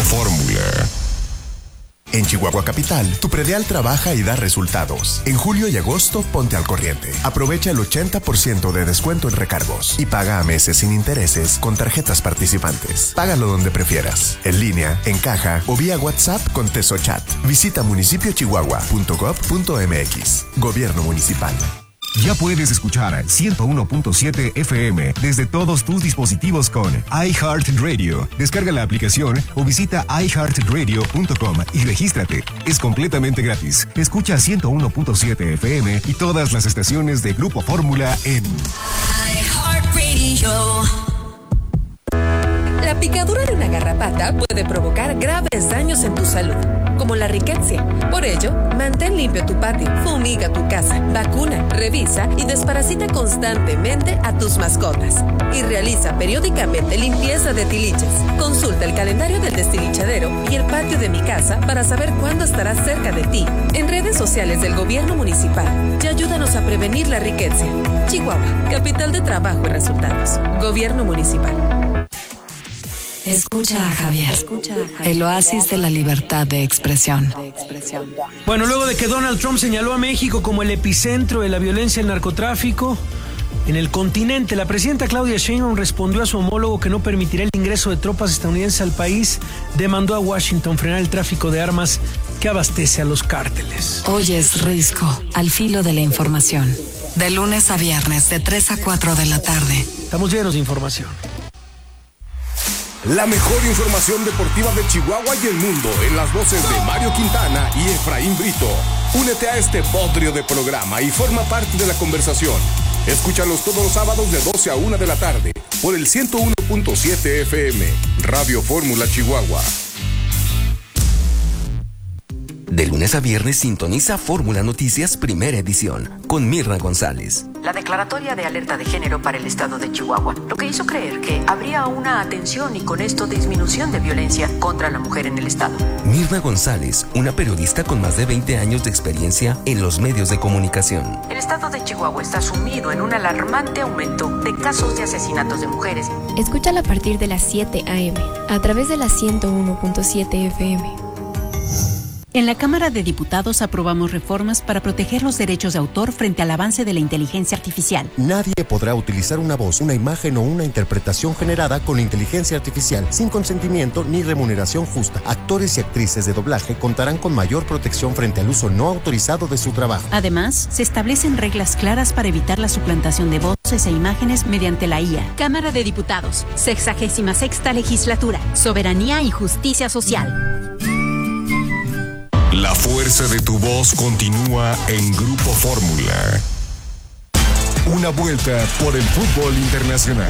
Fórmula. En Chihuahua Capital, tu predial trabaja y da resultados. En julio y agosto, ponte al corriente. Aprovecha el 80% de descuento en recargos y paga a meses sin intereses con tarjetas participantes. Págalo donde prefieras, en línea, en caja o vía WhatsApp con TesoChat. Visita municipiochihuahua.gov.mx. Gobierno Municipal. Ya puedes escuchar 101.7 FM desde todos tus dispositivos con iHeartRadio. Descarga la aplicación o visita iHeartRadio.com y regístrate. Es completamente gratis. Escucha 101.7 FM y todas las estaciones de Grupo Fórmula en iHeartRadio. La picadura de una garrapata puede provocar graves daños en tu salud, como la riqueza. Por ello, mantén limpio tu patio, fumiga tu casa, vacuna, revisa y desparasita constantemente a tus mascotas. Y realiza periódicamente limpieza de tiliches. Consulta el calendario del destilichadero y el patio de mi casa para saber cuándo estará cerca de ti. En redes sociales del Gobierno Municipal y ayúdanos a prevenir la riqueza. Chihuahua, capital de trabajo y resultados. Gobierno Municipal. Escucha a Javier, el oasis de la libertad de expresión. Bueno, luego de que Donald Trump señaló a México como el epicentro de la violencia y el narcotráfico en el continente, la presidenta Claudia Sheinbaum respondió a su homólogo que no permitirá el ingreso de tropas estadounidenses al país. Demandó a Washington frenar el tráfico de armas que abastece a los cárteles. Hoy es Risco, al filo de la información. De lunes a viernes, de 3 a 4 de la tarde. Estamos llenos de información. La mejor información deportiva de Chihuahua y el mundo en las voces de Mario Quintana y Efraín Brito. Únete a este bodrio de programa y forma parte de la conversación. Escúchalos todos los sábados de 12 a 1 de la tarde por el 101.7 FM, Radio Fórmula Chihuahua. De lunes a viernes sintoniza Fórmula Noticias Primera Edición con Mirna González. La declaratoria de alerta de género para el estado de Chihuahua, lo que hizo creer que habría una atención y con esto disminución de violencia contra la mujer en el estado. Mirna González, una periodista con más de 20 años de experiencia en los medios de comunicación. El estado de Chihuahua está sumido en un alarmante aumento de casos de asesinatos de mujeres. Escúchala a partir de las 7 a.m. a través de la 101.7 FM. En la Cámara de Diputados aprobamos reformas para proteger los derechos de autor frente al avance de la inteligencia artificial. Nadie podrá utilizar una voz, una imagen o una interpretación generada con inteligencia artificial sin consentimiento ni remuneración justa. Actores y actrices de doblaje contarán con mayor protección frente al uso no autorizado de su trabajo. Además, se establecen reglas claras para evitar la suplantación de voces e imágenes mediante la IA. Cámara de Diputados, 66ª Legislatura, Soberanía y Justicia Social. La fuerza de tu voz continúa en Grupo Fórmula. Una vuelta por el fútbol internacional.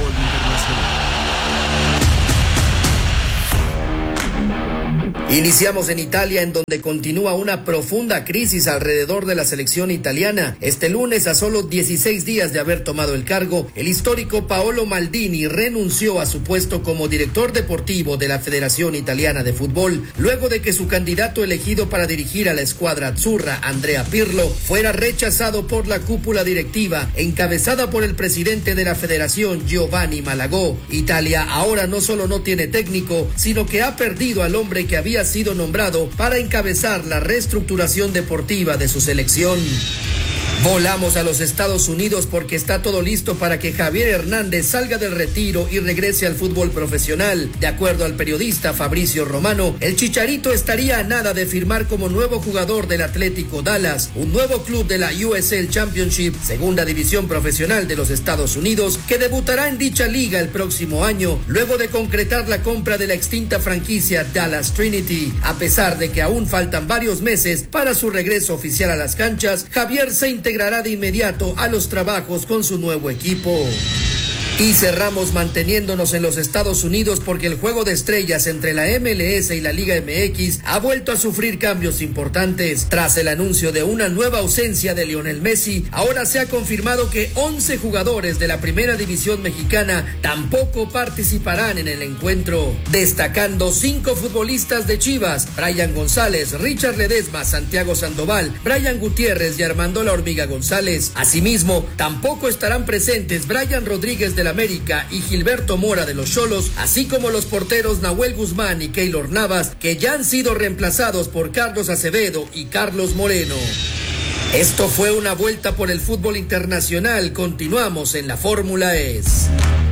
Iniciamos en Italia, en donde continúa una profunda crisis alrededor de la selección italiana. Este lunes, a solo 16 días de haber tomado el cargo, el histórico Paolo Maldini renunció a su puesto como director deportivo de la Federación Italiana de Fútbol, luego de que su candidato elegido para dirigir a la escuadra azzurra, Andrea Pirlo, fuera rechazado por la cúpula directiva, encabezada por el presidente de la federación, Giovanni Malagò. Italia ahora no solo no tiene técnico, sino que ha perdido al hombre que había sido nombrado para encabezar la reestructuración deportiva de su selección. Volamos a los Estados Unidos porque está todo listo para que Javier Hernández salga del retiro y regrese al fútbol profesional. De acuerdo al periodista Fabricio Romano, el Chicharito estaría a nada de firmar como nuevo jugador del Atlético Dallas, un nuevo club de la USL Championship, segunda división profesional de los Estados Unidos, que debutará en dicha liga el próximo año, luego de concretar la compra de la extinta franquicia Dallas Trinity. A pesar de que aún faltan varios meses para su regreso oficial a las canchas, Javier se integrará de inmediato a los trabajos con su nuevo equipo. Y cerramos manteniéndonos en los Estados Unidos porque el juego de estrellas entre la MLS y la Liga MX ha vuelto a sufrir cambios importantes. Tras el anuncio de una nueva ausencia de Lionel Messi, ahora se ha confirmado que 11 jugadores de la primera división mexicana tampoco participarán en el encuentro, destacando 5 futbolistas de Chivas: Brian González, Richard Ledesma, Santiago Sandoval, Brian Gutiérrez y Armando La Hormiga González. Asimismo, tampoco estarán presentes Brian Rodríguez de del América y Gilberto Mora de los Xolos, así como los porteros Nahuel Guzmán y Keylor Navas, que ya han sido reemplazados por Carlos Acevedo y Carlos Moreno. Esto fue una vuelta por el fútbol internacional. Continuamos en la Fórmula ES.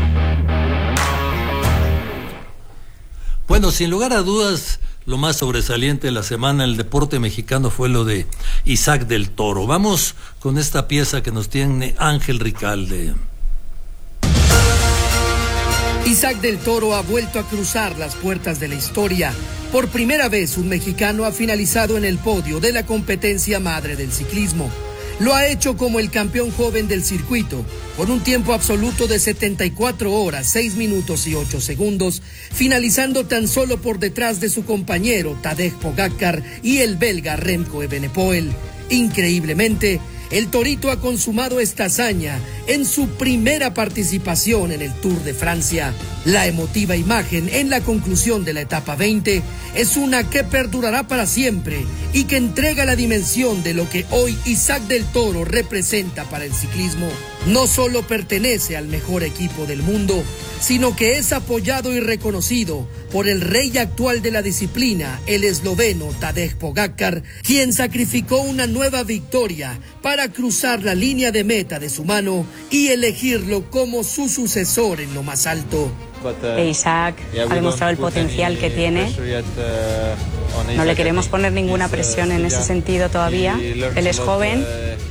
Bueno, sin lugar a dudas, lo más sobresaliente de la semana en el deporte mexicano fue lo de Isaac del Toro. Vamos con esta pieza que nos tiene Ángel Ricalde. Isaac del Toro ha vuelto a cruzar las puertas de la historia. Por primera vez, un mexicano ha finalizado en el podio de la competencia madre del ciclismo. Lo ha hecho como el campeón joven del circuito, con un tiempo absoluto de 74 horas, 6 minutos y 8 segundos, finalizando tan solo por detrás de su compañero Tadej Pogačar y el belga Remco Evenepoel. Increíblemente, el Torito ha consumado esta hazaña en su primera participación en el Tour de Francia. La emotiva imagen en la conclusión de la etapa 20 es una que perdurará para siempre y que entrega la dimensión de lo que hoy Isaac del Toro representa para el ciclismo. No solo pertenece al mejor equipo del mundo, sino que es apoyado y reconocido por el rey actual de la disciplina, el esloveno Tadej Pogačar, quien sacrificó una nueva victoria para cruzar la línea de meta de su mano y elegirlo como su sucesor en lo más alto. Isaac ha demostrado el potencial que tiene. No le queremos poner ninguna presión en ese sentido todavía. Él es joven,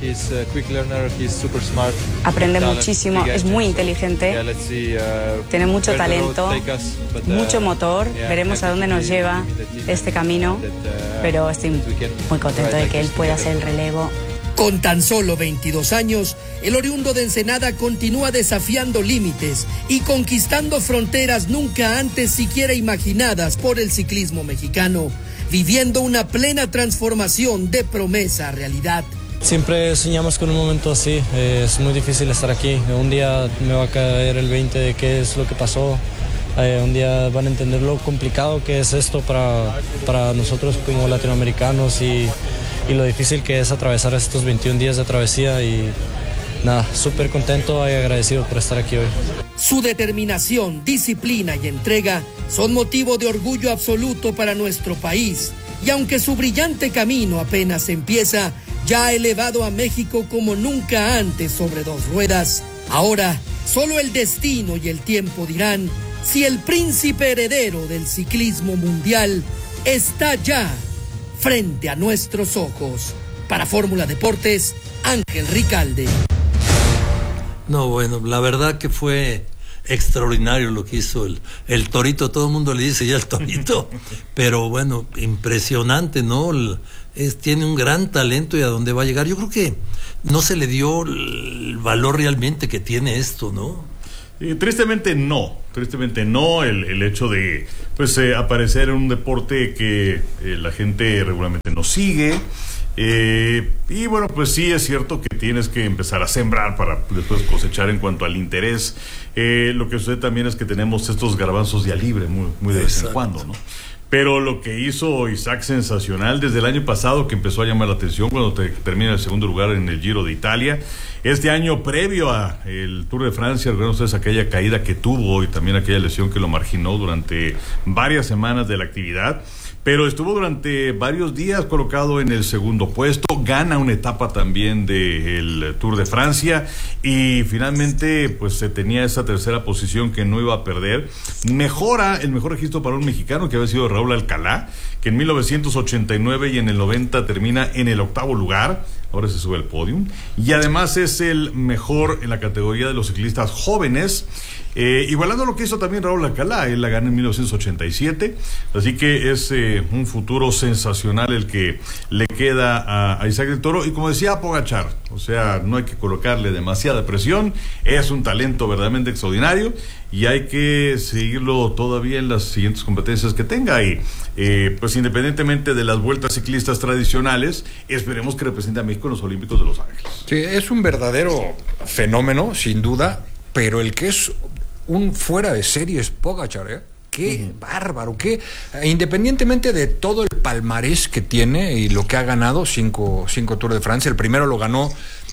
aprende muchísimo, es muy inteligente, tiene mucho talento, mucho motor. Veremos a dónde nos lleva este camino, pero estoy muy contento de que él pueda hacer el relevo. Con tan solo 22 años, el oriundo de Ensenada continúa desafiando límites y conquistando fronteras nunca antes siquiera imaginadas por el ciclismo mexicano, viviendo una plena transformación de promesa a realidad. Siempre soñamos con un momento así, es muy difícil estar aquí. Un día me va a caer el 20 de qué es lo que pasó. Un día van a entender lo complicado que es esto para nosotros como latinoamericanos y lo difícil que es atravesar estos 21 días de travesía y nada, súper contento y agradecido por estar aquí hoy. Su determinación, disciplina y entrega son motivo de orgullo absoluto para nuestro país y aunque su brillante camino apenas empieza, ya ha elevado a México como nunca antes sobre dos ruedas. Ahora, solo el destino y el tiempo dirán si el príncipe heredero del ciclismo mundial está ya frente a nuestros ojos. Para Fórmula Deportes, Ángel Ricalde. No, bueno, la verdad que fue extraordinario lo que hizo el Torito. Todo el mundo le dice ya el Torito, pero bueno, impresionante, ¿no? Tiene un gran talento y a dónde va a llegar. Yo creo que no se le dio el valor realmente que tiene esto, ¿no? Tristemente no, el hecho de aparecer en un deporte que la gente regularmente no sigue, y bueno, pues sí es cierto que tienes que empezar a sembrar para después cosechar en cuanto al interés. Lo que sucede también es que tenemos estos garbanzos de a libre muy de vez en cuando, ¿no? Pero lo que hizo Isaac sensacional desde el año pasado, que empezó a llamar la atención cuando termina el segundo lugar en el Giro de Italia. Este año previo a el Tour de Francia, recuerden ustedes aquella caída que tuvo y también aquella lesión que lo marginó durante varias semanas de la actividad. Pero estuvo durante varios días colocado en el segundo puesto, gana una etapa también del Tour de Francia y finalmente pues se tenía esa tercera posición que no iba a perder. Mejora el mejor registro para un mexicano que había sido Raúl Alcalá, que en 1989 y en el 90 termina en el 8º lugar, ahora se sube al podium, y además es el mejor en la categoría de los ciclistas jóvenes, igualando lo que hizo también Raúl Alcalá. Él la gana en 1987, así que es un futuro sensacional el que le queda a Isaac del Toro, y como decía Pogačar, o sea, no hay que colocarle demasiada presión, es un talento verdaderamente extraordinario y hay que seguirlo todavía en las siguientes competencias que tenga y pues independientemente de las vueltas ciclistas tradicionales, esperemos que represente a México en los Olímpicos de Los Ángeles. Sí, es un verdadero fenómeno, sin duda, pero el que es un fuera de serie es Pogačar, ¿eh? Qué bárbaro, qué, independientemente de todo el palmarés que tiene y lo que ha ganado, cinco Tour de Francia, el primero lo ganó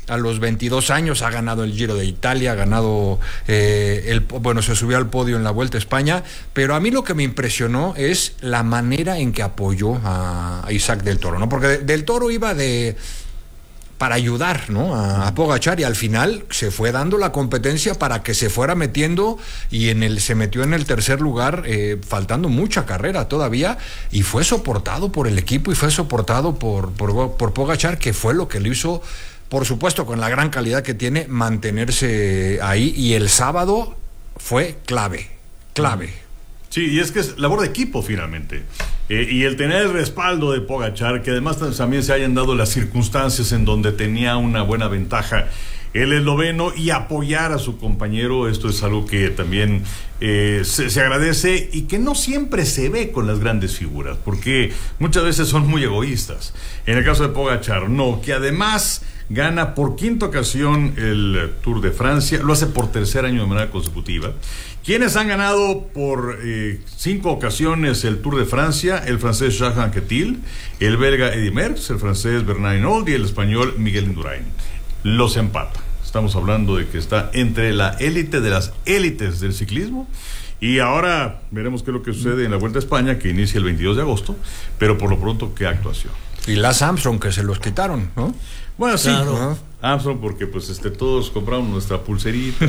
a los 22 años, ha ganado el Giro de Italia, ha ganado, se subió al podio en la Vuelta a España, pero a mí lo que me impresionó es la manera en que apoyó a Isaac del Toro, ¿no? Porque del Toro iba para ayudar, ¿no?, a Pogačar, y al final se fue dando la competencia para que se fuera metiendo, y se metió en el tercer lugar, faltando mucha carrera todavía, y fue soportado por el equipo y fue soportado por Pogačar, que fue lo que le hizo, por supuesto, con la gran calidad que tiene, mantenerse ahí, y el sábado fue clave. Sí, y es que es labor de equipo finalmente. Y el tener el respaldo de Pogačar, que además también se hayan dado las circunstancias en donde tenía una buena ventaja el esloveno, y apoyar a su compañero, esto es algo que también se agradece, y que no siempre se ve con las grandes figuras, porque muchas veces son muy egoístas. En el caso de Pogačar, no, que además gana por quinta ocasión el Tour de Francia, lo hace por tercer año de manera consecutiva. Quienes han ganado por 5 ocasiones el Tour de Francia: el francés Jacques Anquetil, el belga Eddy Merckx, el francés Bernard Hinault y el español Miguel Indurain. Los empata. Estamos hablando de que está entre la élite de las élites del ciclismo. Y ahora veremos qué es lo que sucede en la Vuelta a España, que inicia el 22 de agosto, pero por lo pronto, qué actuación. Y Lance Armstrong, que se los quitaron, ¿no? Bueno, sí, claro. Armstrong, porque pues todos compramos nuestra pulserita.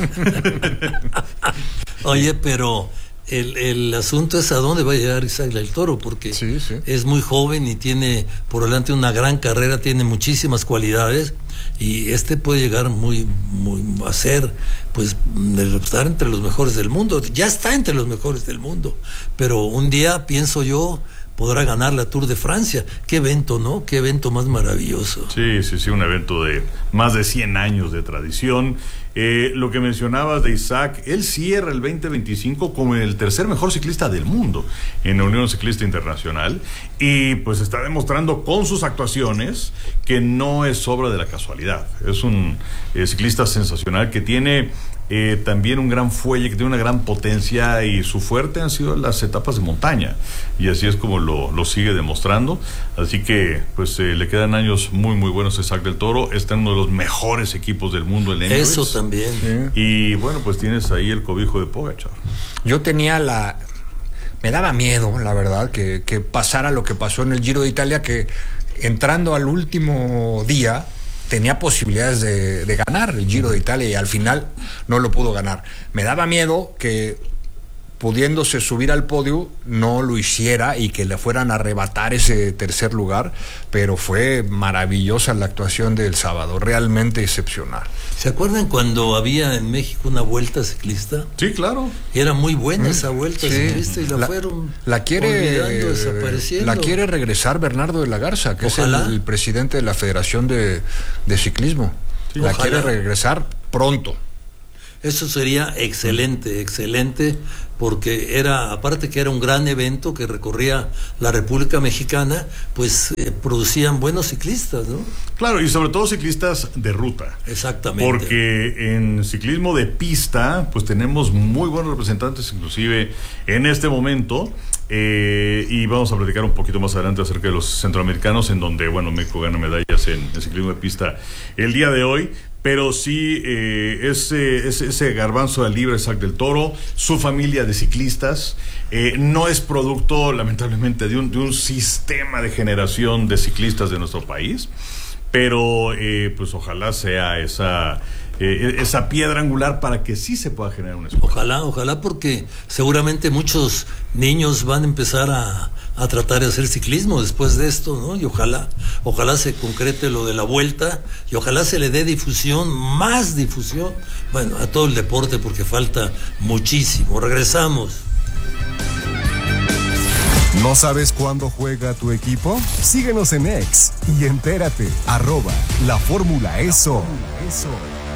Oye, pero el asunto es a dónde va a llegar Isaac del Toro, porque es muy joven y tiene por delante una gran carrera, tiene muchísimas cualidades, y puede llegar a ser, pues, estar entre los mejores del mundo. Ya está entre los mejores del mundo, pero un día, pienso yo, podrá ganar la Tour de Francia. Qué evento, ¿no? Qué evento más maravilloso. Sí, un evento de más de 100 años de tradición. Lo que mencionabas de Isaac, él cierra el 2025 como el tercer mejor ciclista del mundo en la Unión Ciclista Internacional, y pues está demostrando con sus actuaciones que no es obra de la casualidad. Es un ciclista sensacional que tiene también un gran fuelle, que tiene una gran potencia, y su fuerte han sido las etapas de montaña, y así es como lo sigue demostrando. Así que pues le quedan años muy muy buenos a Isaac del Toro. Está en uno de los mejores equipos del mundo, el Emirates. Eso también. Y bueno, pues tienes ahí el cobijo de Pogačar. Yo me daba miedo, la verdad, que pasara lo que pasó en el Giro de Italia, que entrando al último día tenía posibilidades de ganar el Giro de Italia, y al final no lo pudo ganar. Me daba miedo que, pudiéndose subir al podio, no lo hiciera y que le fueran a arrebatar ese tercer lugar, pero fue maravillosa la actuación del sábado, realmente excepcional. ¿Se acuerdan cuando había en México una vuelta ciclista? Sí, claro. Era muy buena esa vuelta ciclista, y fueron olvidando, desapareciendo. La quiere regresar Bernardo de la Garza, que Ojalá. Es el presidente de la Federación de Ciclismo. Sí, la quiere regresar pronto. Eso sería excelente, porque aparte que era un gran evento que recorría la República Mexicana, pues producían buenos ciclistas, ¿no? Claro, y sobre todo ciclistas de ruta. Exactamente. Porque en ciclismo de pista, pues tenemos muy buenos representantes, inclusive en este momento, y vamos a platicar un poquito más adelante acerca de los centroamericanos, en donde, bueno, México gana medallas en ciclismo de pista el día de hoy. Pero sí, ese garbanzo de libre Isaac del Toro, su familia de ciclistas, no es producto, lamentablemente, de un sistema de generación de ciclistas de nuestro país, pero pues ojalá sea esa piedra angular para que sí se pueda generar un esfuerzo. Ojalá, porque seguramente muchos niños van a empezar a tratar de hacer ciclismo después de esto, ¿no? Y ojalá se concrete lo de la vuelta, y ojalá se le dé más difusión, bueno, a todo el deporte, porque falta muchísimo. Regresamos. ¿No sabes cuándo juega tu equipo? Síguenos en X y entérate. @LaFórmulaEso.